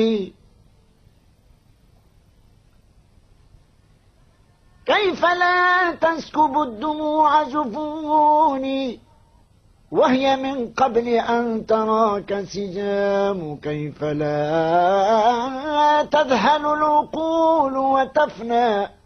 كيف لا تسكب الدموع جفوني وهي من قبل أن تراك سجام؟ كيف لا تذهل العقول وتفنى